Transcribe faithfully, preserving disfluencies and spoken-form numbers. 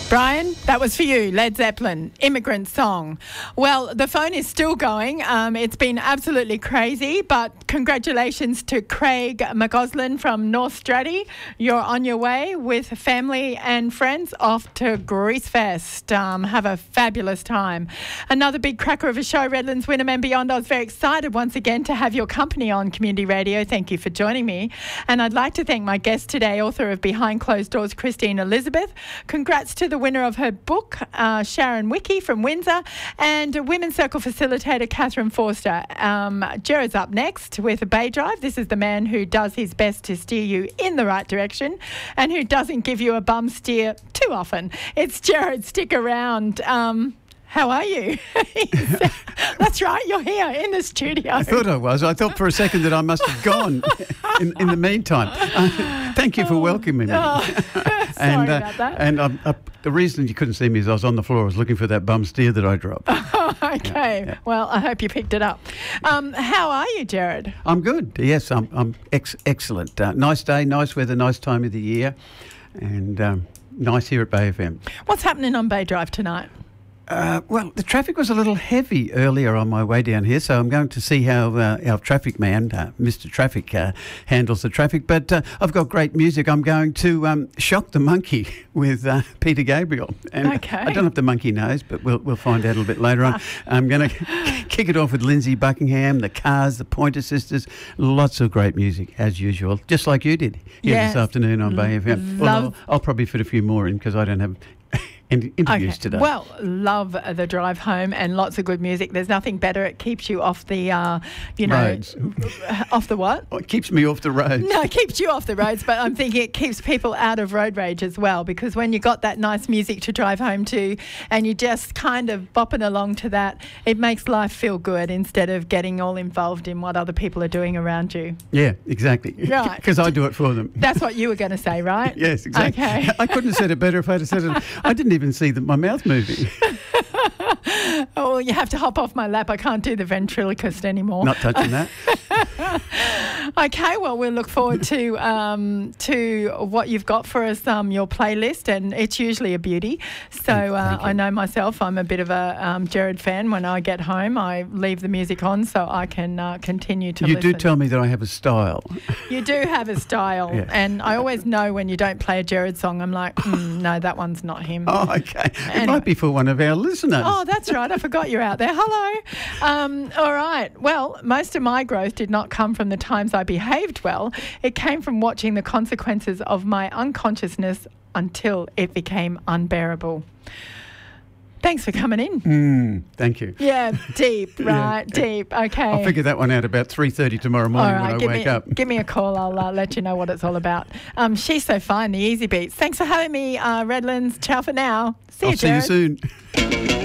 Brian, that was for you, Led Zeppelin, Immigrant Song. Well, the phone is still going. Um, it's been absolutely crazy, but congratulations to Craig McGoslin from North Straddy. You're on your way with family and friends off to Greasefest. Um, have a fabulous time. Another big cracker of a show, Redlands, Wynnum and beyond. I was very excited once again to have your company on Community Radio. Thank you for joining me. And I'd like to thank my guest today, author of Behind Closed Doors, Christine Elizabeth. Congrats to the winner of her book, uh, Sharon Wickie from Windsor, and Women's Circle facilitator Catherine Forster. Um, Jared's up next with a Bay Drive. This is the man who does his best to steer you in the right direction and who doesn't give you a bum steer too often. It's Jared. Stick around. Um, How are you? That's right, you're here in the studio. I thought I was. I thought for a second that I must have gone in, in the meantime. Uh, thank you for welcoming me. Oh, sorry and, uh, about that. And um, uh, the reason you couldn't see me is I was on the floor. I was looking for that bum steer that I dropped. Oh, okay. Yeah, yeah. Well, I hope you picked it up. Um, how are you, Jared? I'm good. Yes, I'm, I'm ex- excellent. Uh, nice day, nice weather, nice time of the year, and um, nice here at Bay F M. What's happening on Bay Drive tonight? Uh, well, the traffic was a little heavy earlier on my way down here, so I'm going to see how uh, our traffic man, uh, Mister Traffic, uh, handles the traffic. But uh, I've got great music. I'm going to um, Shock the Monkey with uh, Peter Gabriel. And okay. I don't know if the monkey knows, but we'll we'll find out a little bit later on. I'm going to kick it off with Lindsay Buckingham, the Cars, the Pointer Sisters. Lots of great music, as usual, just like you did here yes. this afternoon on Bay F M. Love- Well, I'll, I'll probably fit a few more in because I don't have in- interviews Okay. today. Well, love the drive home and lots of good music. There's nothing better. It keeps you off the, uh, you know, Roads. off the what? Oh, it keeps me off the road. No, it keeps you off the roads, but I'm thinking it keeps people out of road rage as well, because when you got that nice music to drive home to and you just kind of bopping along to that, it makes life feel good instead of getting all involved in what other people are doing around you. Yeah, exactly. Right. Because I do it for them. That's what you were going to say, right? Yes, exactly. Okay. I couldn't have said it better if I'd have said it. I didn't even see that my mouth moving. Oh, well, you have to hop off my lap. I can't do the ventriloquist anymore. Not touching that. Okay, well, we'll look forward to um, to what you've got for us, um, your playlist, and it's usually a beauty. So uh, I know myself, I'm a bit of a um, Jared fan. When I get home, I leave the music on so I can uh, continue to You listen. do tell me that I have a style. You do have a style, Yeah. and I always know when you don't play a Jared song, I'm like, mm, no, that one's not him. Oh, okay. It Anyway. might be for one of our listeners. Oh, that's right. I forgot you're out there. Hello. Um, all right. Well, most of my growth did not come from the times I behaved well. It came from watching the consequences of my unconsciousness until it became unbearable. Thanks for coming in. Mm, thank you. Yeah, deep, Yeah. right? Deep. Okay. I'll figure that one out about three thirty tomorrow morning All right, when I give wake me, up. Give me a call. I'll uh, let you know what it's all about. Um, she's so fine, the Easy Beats. Thanks for having me, uh, Redlands. Ciao for now. See I'll you, see you Jared. soon.